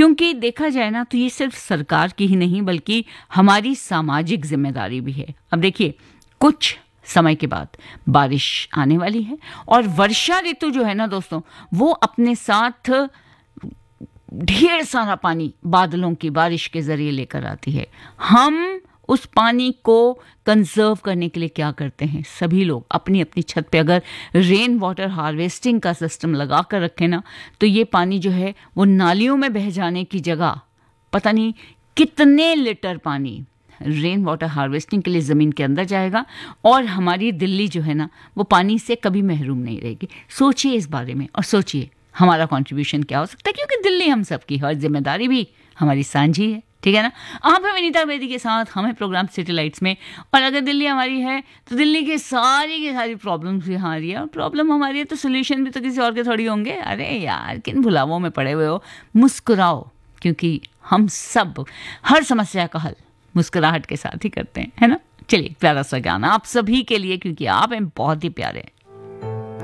क्योंकि देखा जाए ना तो ये सिर्फ सरकार की ही नहीं बल्कि हमारी सामाजिक जिम्मेदारी भी है। अब देखिए, कुछ समय के बाद बारिश आने वाली है और वर्षा ऋतु जो है ना दोस्तों, वो अपने साथ ढेर सारा पानी बादलों की बारिश के जरिए लेकर आती है। हम उस पानी को कंजर्व करने के लिए क्या करते हैं? सभी लोग अपनी अपनी छत पे अगर रेन वाटर हार्वेस्टिंग का सिस्टम लगा कर रखें ना, तो ये पानी जो है वो नालियों में बह जाने की जगह पता नहीं कितने लीटर पानी रेन वाटर हार्वेस्टिंग के लिए ज़मीन के अंदर जाएगा और हमारी दिल्ली जो है ना वो पानी से कभी महरूम नहीं रहेगी। सोचिए इस बारे में और सोचिए हमारा कंट्रीब्यूशन क्या हो सकता है, क्योंकि दिल्ली हम सबकी है और जिम्मेदारी भी हमारी साझी है। ठीक है ना? आप हैं विनीता बेदी के साथ, हमें प्रोग्राम सिटी लाइट्स में। और अगर दिल्ली हमारी है तो दिल्ली की सारी प्रॉब्लम्स भी हमारी है, और प्रॉब्लम हमारी है तो सोल्यूशन भी तो किसी और के थोड़ी होंगे। अरे यार, किन भुलावों में पड़े हुए हो, मुस्कुराओ, क्योंकि हम सब हर समस्या का हल मुस्कुराहट के साथ ही करते हैं, है ना? चलिए, प्यारा सा गाना आप सभी के लिए, क्योंकि आप हैं बहुत ही प्यारे।